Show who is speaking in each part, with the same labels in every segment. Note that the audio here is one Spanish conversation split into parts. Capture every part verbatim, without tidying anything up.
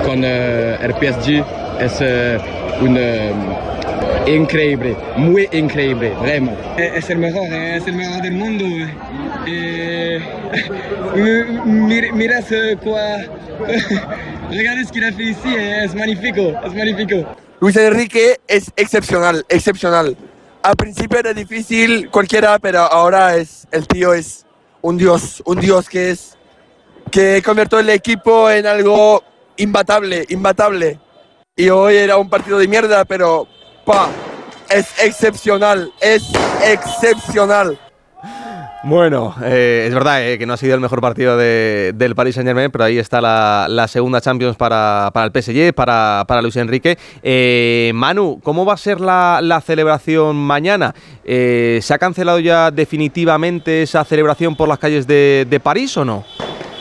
Speaker 1: con uh, el P S G es uh, un uh, increíble, muy increíble, vraiment. Es el mejor, es el mejor del mundo. Eh, mira, mira cuál regalos que le hace ici, es magnífico, es magnífico.
Speaker 2: Luis Enrique es excepcional, excepcional. Al principio era difícil cualquiera, pero ahora es el tío es un dios, un dios que es que convirtió el equipo en algo imbatable, imbatable. Y hoy era un partido de mierda, pero pa, es excepcional, es excepcional.
Speaker 3: Bueno, eh, es verdad eh, que no ha sido el mejor partido de, del Paris Saint-Germain, pero ahí está la, la segunda Champions para, para el P S G, para, para Luis Enrique. Eh, Manu, ¿cómo va a ser la, la celebración mañana? Eh, ¿Se ha cancelado ya definitivamente esa celebración por las calles de, de París o no?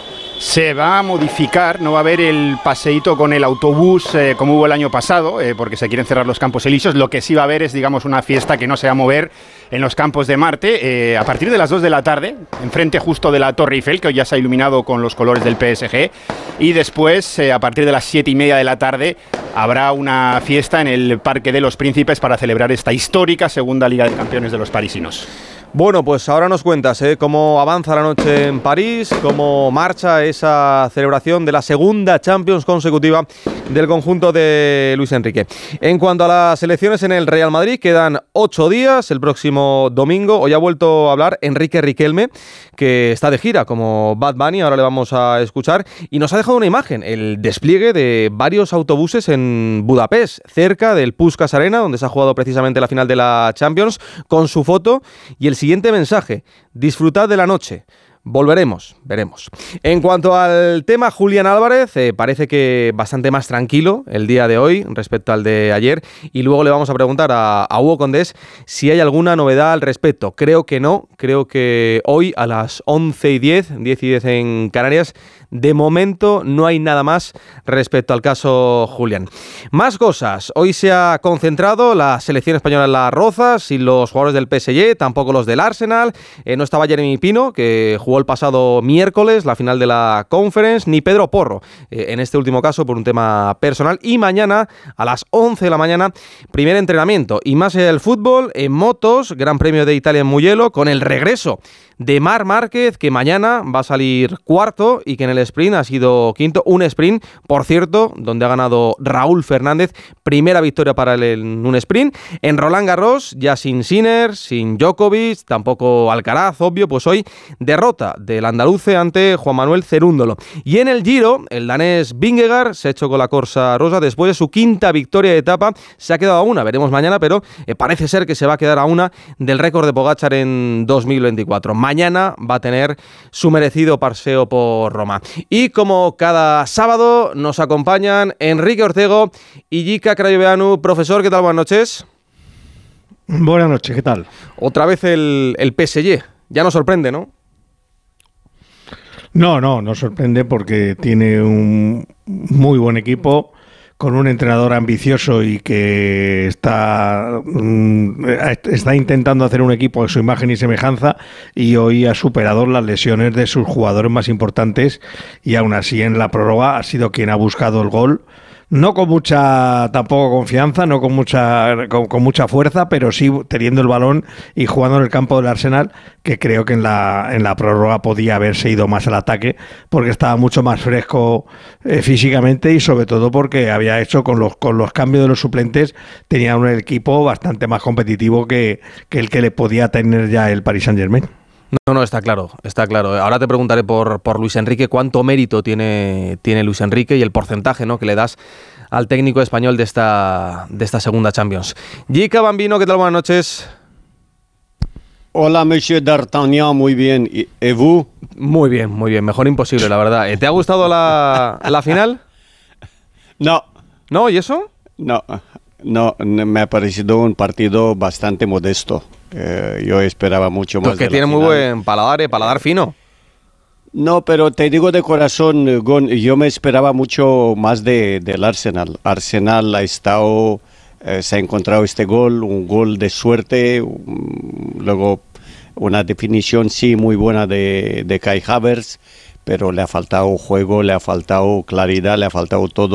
Speaker 4: Se va a modificar, no va a haber el paseíto con el autobús eh, como hubo el año pasado, eh, porque se quieren cerrar los Campos Elíseos. Lo que sí va a haber es, digamos, una fiesta que no se va a mover en los Campos de Marte eh, a partir de las dos de la tarde, enfrente justo de la Torre Eiffel, que hoy ya se ha iluminado con los colores del P S G, y después, eh, a partir de las siete y media de la tarde, habrá una fiesta en el Parque de los Príncipes para celebrar esta histórica segunda Liga de Campeones de los parisinos.
Speaker 3: Bueno, pues ahora nos cuentas ¿eh? cómo avanza la noche en París, cómo marcha esa celebración de la segunda Champions consecutiva del conjunto de Luis Enrique. En cuanto a las elecciones en el Real Madrid, quedan ocho días, el próximo domingo. Hoy ha vuelto a hablar Enrique Riquelme, que está de gira como Bad Bunny, ahora le vamos a escuchar, y nos ha dejado una imagen, el despliegue de varios autobuses en Budapest, cerca del Puskás Arena, donde se ha jugado precisamente la final de la Champions, con su foto y el siguiente mensaje: disfrutad de la noche. Volveremos, veremos. En cuanto al tema Julián Álvarez, eh, parece que bastante más tranquilo el día de hoy respecto al de ayer, y luego le vamos a preguntar a, a Hugo Condés si hay alguna novedad al respecto. Creo que no, creo que hoy a las once y diez, diez y diez en Canarias, de momento no hay nada más respecto al caso Julián. Más cosas. Hoy se ha concentrado la selección española en Las Rozas y los jugadores del P S G, tampoco los del Arsenal. Eh, no estaba Jeremy Pino, que jugó el pasado miércoles la final de la Conference, ni Pedro Porro, eh, en este último caso por un tema personal. Y mañana a las once de la mañana, primer entrenamiento. Y más allá del fútbol, en motos, Gran Premio de Italia en Mugello, con el regreso de Marc Márquez, que mañana va a salir cuarto y que en el sprint ha sido quinto. Un sprint, por cierto, donde ha ganado Raúl Fernández. Primera victoria para él en un sprint. En Roland Garros, ya sin Sinner, sin Djokovic, tampoco Alcaraz, obvio, pues hoy derrota del andaluce ante Juan Manuel Cerúndolo. Y en el Giro, el danés Vingegaard se ha hecho con la Corsa Rosa después de su quinta victoria de etapa. Se ha quedado a una, veremos mañana, pero eh, parece ser que se va a quedar a una del récord de Pogačar en dos mil veinticuatro. Mañana va a tener su merecido paseo por Roma. Y como cada sábado nos acompañan Enrique Ortego y Jika Crayoveanu. Profesor, ¿qué tal? Buenas noches.
Speaker 5: Buenas noches, ¿qué tal?
Speaker 3: Otra vez el, el P S G. Ya nos sorprende, ¿no?
Speaker 5: No, no, no sorprende porque tiene un muy buen equipo, con un entrenador ambicioso y que está, está intentando hacer un equipo a su imagen y semejanza, y hoy ha superado las lesiones de sus jugadores más importantes, y aún así en la prórroga ha sido quien ha buscado el gol. No con mucha tampoco confianza, no con mucha con, con mucha fuerza, pero sí teniendo el balón y jugando en el campo del Arsenal, que creo que en la en la prórroga podía haberse ido más al ataque, porque estaba mucho más fresco eh, físicamente, y sobre todo porque había hecho con los con los cambios de los suplentes, tenía un equipo bastante más competitivo que, que el que le podía tener ya el Paris Saint-Germain.
Speaker 3: No, no, está claro, está claro. Ahora te preguntaré por, por Luis Enrique, cuánto mérito tiene, tiene Luis Enrique y el porcentaje, ¿no?, que le das al técnico español de esta, de esta segunda Champions. Jika Bambino, ¿qué tal? Buenas noches.
Speaker 6: Hola, Monsieur D'Artagnan, muy bien. ¿Y vous?
Speaker 3: Muy bien, muy bien. Mejor imposible, la verdad. ¿Te ha gustado la, la final?
Speaker 6: No.
Speaker 3: ¿No? ¿Y eso?
Speaker 6: No, no, me ha parecido un partido bastante modesto. Eh, yo esperaba mucho más.
Speaker 3: Porque tiene muy buen paladar, ¿eh? Paladar fino.
Speaker 6: No, pero te digo de corazón, Gon, yo me esperaba mucho más de, del Arsenal. Arsenal ha estado, eh, se ha encontrado este gol, un gol de suerte, um, luego una definición sí muy buena de, de Kai Havertz, pero le ha faltado juego, le ha faltado claridad, le ha faltado todo.